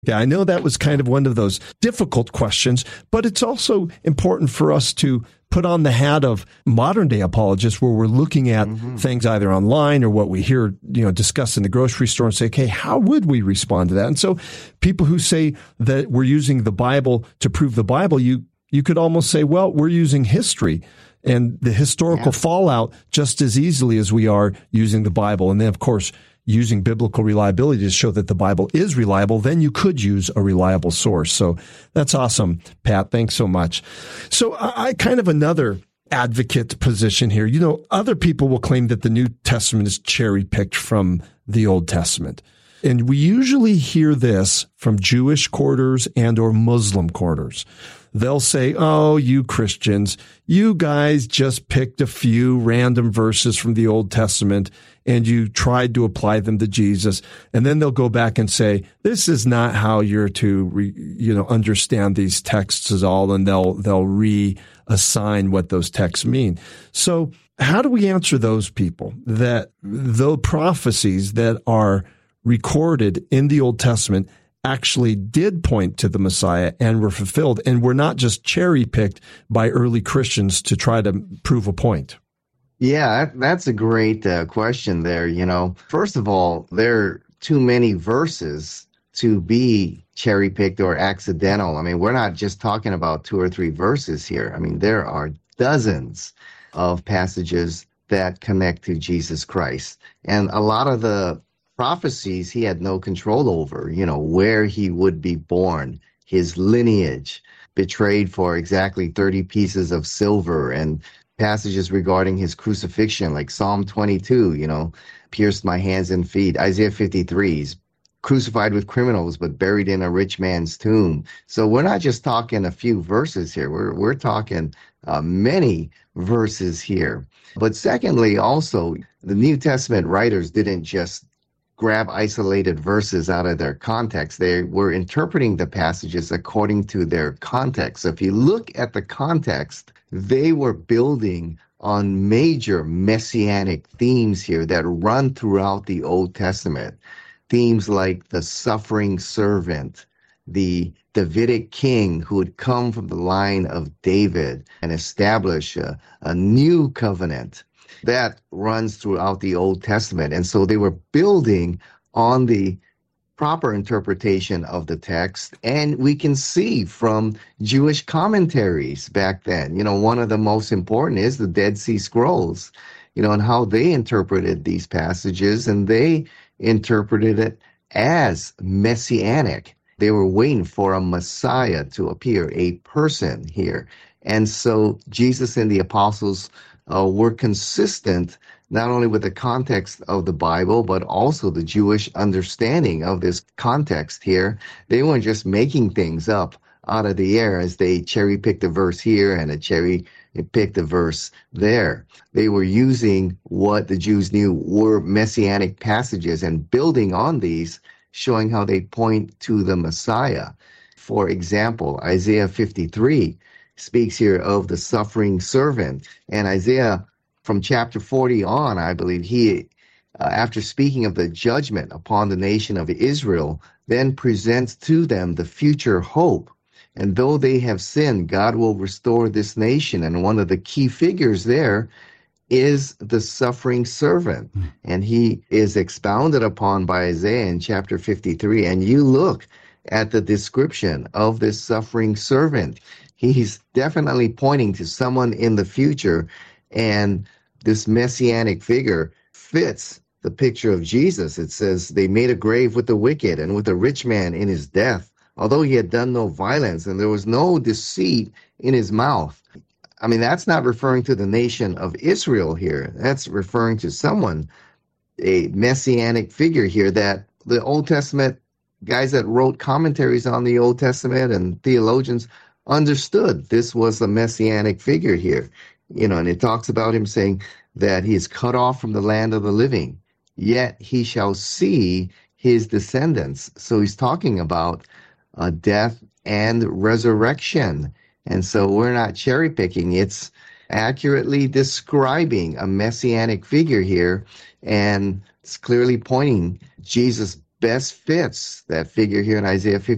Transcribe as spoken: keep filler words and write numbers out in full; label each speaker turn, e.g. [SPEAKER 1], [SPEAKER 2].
[SPEAKER 1] Yeah, I know that was kind of one of those difficult questions, but it's also important for us to put on the hat of modern day apologists where we're looking at mm-hmm. things either online or what we hear, you know, discussed in the grocery store and say, okay, how would we respond to that? And so people who say that we're using the Bible to prove the Bible, you, you could almost say, well, we're using history and the historical yeah. fallout just as easily as we are using the Bible. And then, of course, using biblical reliability to show that the Bible is reliable, then you could use a reliable source. So that's awesome, Pat. Thanks so much. So I, I kind of another advocate position here. You know, other people will claim that the New Testament is cherry-picked from the Old Testament. And we usually hear this from Jewish quarters and or Muslim quarters. They'll say, oh, you Christians, you guys just picked a few random verses from the Old Testament and you tried to apply them to Jesus. And then they'll go back and say, this is not how you're to, re, you know, understand these texts at all. And they'll, they'll reassign what those texts mean. So how do we answer those people that the prophecies that are recorded in the Old Testament actually did point to the Messiah and were fulfilled, and were not just cherry-picked by early Christians to try to prove a point?
[SPEAKER 2] Yeah, that's a great uh, question there. You know, first of all, there are too many verses to be cherry-picked or accidental. I mean, we're not just talking about two or three verses here. I mean, there are dozens of passages that connect to Jesus Christ. And a lot of the prophecies he had no control over, you know, where he would be born, his lineage, betrayed for exactly thirty pieces of silver, and passages regarding his crucifixion, like Psalm twenty-two, you know, pierced my hands and feet. Isaiah fifty-three, he's crucified with criminals, but buried in a rich man's tomb. So we're not just talking a few verses here. We're, we're talking uh, many verses here. But secondly, also, the New Testament writers didn't just grab isolated verses out of their context. They were interpreting the passages according to their context. So if you look at the context, they were building on major messianic themes here that run throughout the Old Testament. Themes like the suffering servant, the Davidic king who would come from the line of David and establish a, a new covenant. That runs throughout the Old Testament. And so they were building on the proper interpretation of the text. And we can see from Jewish commentaries back then, you know, one of the most important is the Dead Sea Scrolls, you know, and how they interpreted these passages. And they interpreted it as messianic. They were waiting for a Messiah to appear, a person here. And so Jesus and the apostles Uh, were consistent not only with the context of the Bible, but also the Jewish understanding of this context here. They weren't just making things up out of the air as they cherry-picked a verse here and a cherry-picked a verse there. They were using what the Jews knew were messianic passages and building on these, showing how they point to the Messiah. For example, Isaiah fifty-three speaks here of the suffering servant. And Isaiah, from chapter forty on, I believe, he, uh, after speaking of the judgment upon the nation of Israel, then presents to them the future hope. And though they have sinned, God will restore this nation. And one of the key figures there is the suffering servant. Mm. And he is expounded upon by Isaiah in chapter fifty-three. And you look at the description of this suffering servant. He's definitely pointing to someone in the future, and this messianic figure fits the picture of Jesus. It says, they made a grave with the wicked and with a rich man in his death, although he had done no violence and there was no deceit in his mouth. I mean, that's not referring to the nation of Israel here. That's referring to someone, a messianic figure here, that the Old Testament guys that wrote commentaries on the Old Testament and theologians understood this was a messianic figure here, you know, and it talks about him saying that he is cut off from the land of the living, yet he shall see his descendants. So he's talking about uh, death and resurrection. And so we're not cherry picking. It's accurately describing a messianic figure here. And it's clearly pointing Jesus best fits that figure here in Isaiah fifty.